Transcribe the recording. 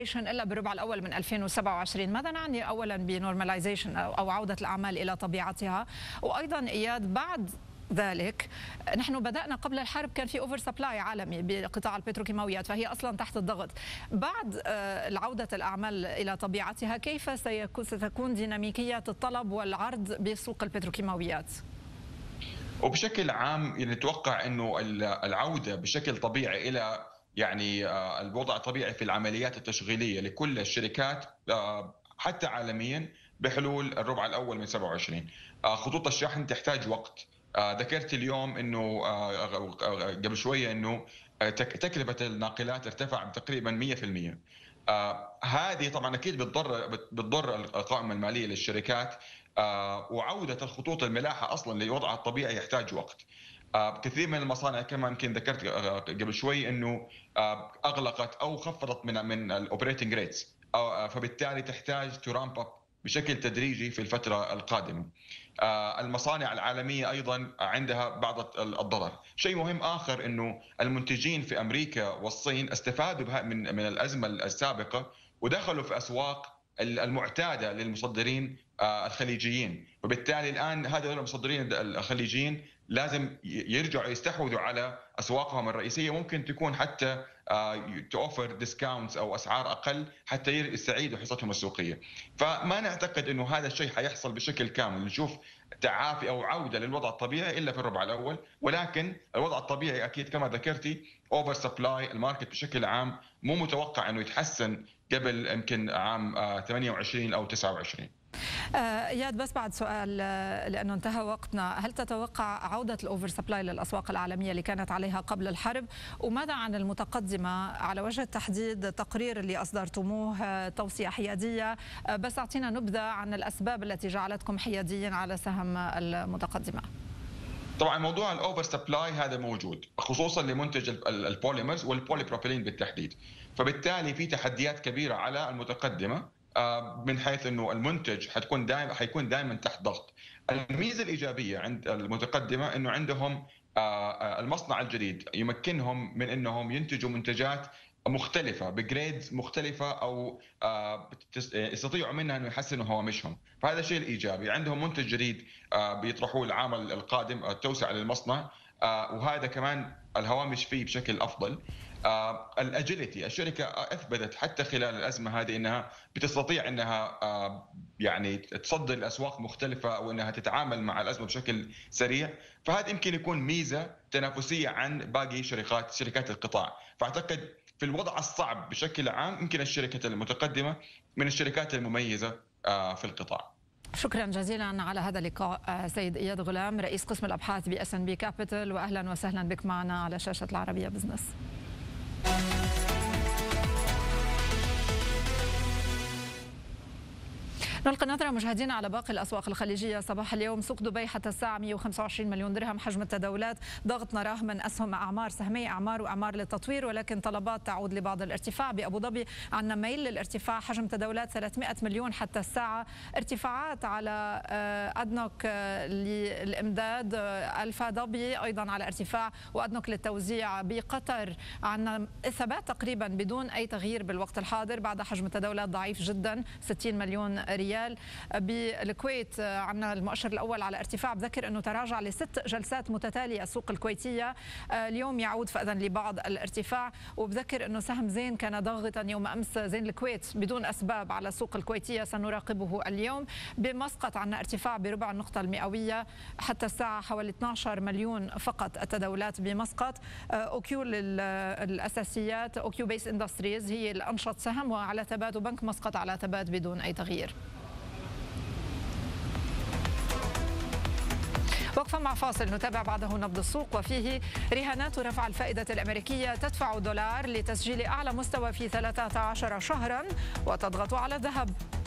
إلا بالربع الأول من 2027. ماذا نعني أولا بنورماليزيشن أو عودة الأعمال إلى طبيعتها؟ وأيضا إياد، بعد ذلك نحن بدأنا قبل الحرب كان في اوفر سبلاي عالمي بقطاع البتروكيماويات، فهي أصلا تحت الضغط. بعد عودة الأعمال إلى طبيعتها، كيف ستكون ديناميكية الطلب والعرض بسوق البتروكيماويات؟ وبشكل عام نتوقع انه العوده بشكل طبيعي الى الوضع الطبيعي في العمليات التشغيليه لكل الشركات حتى عالميا بحلول الربع الاول من 27. خطوط الشحن تحتاج وقت. ذكرت اليوم انه قبل شويه انه تكلفه الناقلات ارتفع تقريبا 100%. هذه طبعا اكيد بتضر القائمه الماليه للشركات. وعوده الخطوط الملاحه اصلا لوضعها الطبيعي يحتاج وقت. كثير من المصانع كما يمكن ذكرت قبل شوي انه اغلقت او خفضت من الاوبريتنج ريتس، فبالتالي تحتاج تو رامب اب بشكل تدريجي في الفتره القادمه. المصانع العالميه ايضا عندها بعض الضرر. شيء مهم اخر انه المنتجين في امريكا والصين استفادوا من الازمه السابقه ودخلوا في اسواق المعتاده للمصدرين الخليجيين، وبالتالي الان هذول المصدرين الخليجيين لازم يرجعوا يستحوذوا على اسواقهم الرئيسيه، ممكن تكون حتى توفر ديسكاونتس او اسعار اقل حتى يستعيدوا حصتهم السوقيه. فما نعتقد انه هذا الشيء حيحصل بشكل كامل، نشوف تعافي او عوده للوضع الطبيعي الا في الربع الاول، ولكن الوضع الطبيعي اكيد كما ذكرتي اوفر سبلاي، الماركت بشكل عام مو متوقع انه يتحسن قبل يمكن عام 28 او 29. اياد، بس بعد سؤال لانه انتهى وقتنا، هل تتوقع عوده الاوفر سبلاي للاسواق العالميه اللي كانت عليها قبل الحرب؟ وماذا عن المتقدمه؟ على وجه التحديد التقرير اللي اصدرتموه توصيه حياديه، بس اعطينا نبذه عن الاسباب التي جعلتكم حياديين على سهم المتقدمه. طبعا موضوع الاوفر سبلاي هذا موجود خصوصا لمنتج البوليمرز والبوليبروبيلين بالتحديد، فبالتالي في تحديات كبيره على المتقدمه من حيث انه المنتج حيكون دائما تحت ضغط. الميزه الايجابيه عند المتقدمه انه عندهم المصنع الجديد يمكنهم من انهم ينتجوا منتجات مختلفة بجريدز مختلفة او يستطيعوا منها انه يحسنوا هوامشهم، فهذا الشيء الايجابي. عندهم منتج جديد بيطرحوه العام القادم، التوسعة للمصنع، وهذا كمان الهوامش فيه بشكل افضل. الاجيليتي، الشركه اثبتت حتى خلال الازمه هذه انها بتستطيع انها تصدر لاسواق مختلفه او انها تتعامل مع الازمه بشكل سريع، فهذا يمكن يكون ميزه تنافسيه عن باقي شركات القطاع. فاعتقد في الوضع الصعب بشكل عام يمكن الشركه المتقدمه من الشركات المميزه في القطاع. شكرا جزيلا على هذا اللقاء سيد إياد غلام، رئيس قسم الأبحاث بSNB Capital، وأهلا وسهلا بك معنا على شاشة العربية بزنس. نلقي نظرة مشاهدينا على باقي الأسواق الخليجية صباح اليوم. سوق دبي حتى الساعة 125 مليون درهم حجم التداولات، ضغط نراه من أسهم أعمار، سهمي أعمار وأعمار للتطوير، ولكن طلبات تعود لبعض الارتفاع. بأبو ظبي عندنا ميل للارتفاع، حجم تداولات 300 مليون حتى الساعة، ارتفاعات على أدنوك للإمداد، ألفا ظبي أيضا على ارتفاع، وأدنوك للتوزيع. بقطر عندنا ثبات تقريبا بدون أي تغيير بالوقت الحاضر بعد حجم تداولات ضعيف جدا 60 مليون ريال. بالكويت عندنا المؤشر الأول على ارتفاع، بذكر أنه تراجع ل6 جلسات متتالية السوق الكويتية، اليوم يعود فإذا لبعض الارتفاع. وبذكر أنه سهم زين كان ضاغطا يوم أمس، زين الكويت بدون أسباب على السوق الكويتية، سنراقبه اليوم. بمسقط عندنا ارتفاع بربع النقطة المئوية حتى الساعة، حوالي 12 مليون فقط التداولات بمسقط. أوكيو الأساسيات، أوكيو بيس اندستريز هي الأنشط سهم وعلى ثبات، وبنك مسقط على ثبات بدون أي تغيير. وقفة مع فاصل نتابع بعده نبض السوق، وفيه رهانات رفع الفائدة الأمريكية تدفع الدولار لتسجيل أعلى مستوى في 13 شهرا وتضغط على الذهب.